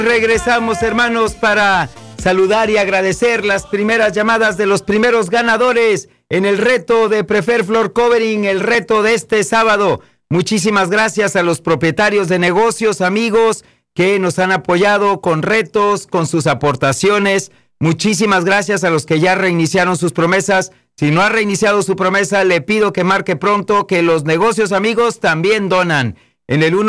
Regresamos, hermanos, para saludar y agradecer las primeras llamadas de los primeros ganadores en el reto de Prefer Floor Covering, el reto de este sábado. Muchísimas gracias a los propietarios de negocios, amigos, que nos han apoyado con retos, con sus aportaciones. Muchísimas gracias a los que ya reiniciaron sus promesas. Si no ha reiniciado su promesa, le pido que marque pronto, que los negocios, amigos, también donan. En el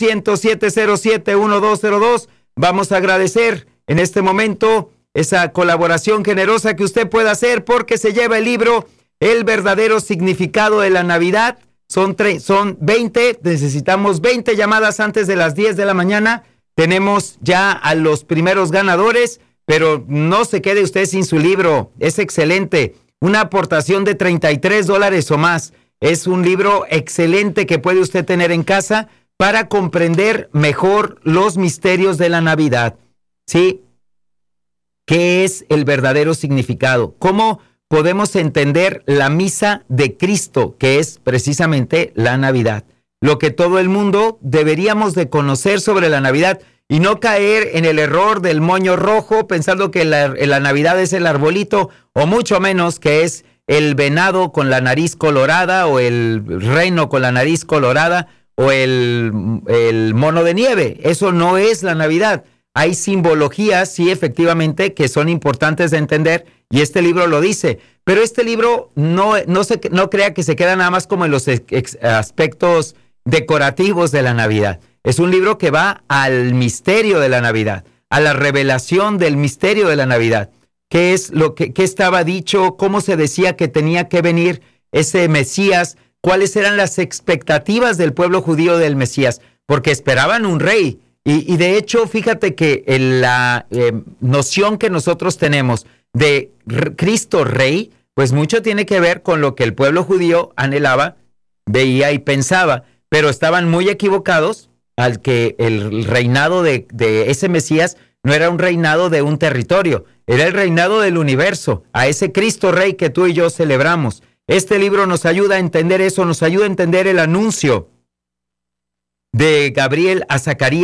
1-800-707-1202 vamos a agradecer en este momento esa colaboración generosa que usted pueda hacer, porque se lleva el libro El verdadero significado de la Navidad. Son 20, necesitamos 20 llamadas antes de las 10 de la mañana. Tenemos ya a los primeros ganadores, pero no se quede usted sin su libro. Es excelente. Una aportación de $33 o más. Es un libro excelente que puede usted tener en casa para comprender mejor los misterios de la Navidad. ¿Sí? ¿Qué es el verdadero significado? ¿Cómo podemos entender la misa de Cristo, que es precisamente la Navidad? Lo que todo el mundo deberíamos de conocer sobre la Navidad y no caer en el error del moño rojo pensando que la Navidad es el arbolito, o mucho menos que es el venado con la nariz colorada, o el reno con la nariz colorada, o el mono de nieve. Eso no es la Navidad. Hay simbologías, sí, efectivamente, que son importantes de entender, y este libro lo dice. Pero este libro no crea que se queda nada más como en los aspectos decorativos de la Navidad. Es un libro que va al misterio de la Navidad, a la revelación del misterio de la Navidad. ¿Qué es qué estaba dicho? ¿Cómo se decía que tenía que venir ese Mesías? ¿Cuáles eran las expectativas del pueblo judío del Mesías? Porque esperaban un rey. Y de hecho, fíjate que la noción que nosotros tenemos de Cristo Rey, pues mucho tiene que ver con lo que el pueblo judío anhelaba, veía y pensaba, pero estaban muy equivocados al que el reinado de ese Mesías no era un reinado de un territorio, era el reinado del universo, a ese Cristo Rey que tú y yo celebramos. Este libro nos ayuda a entender eso, nos ayuda a entender el anuncio de Gabriel a Zacarías.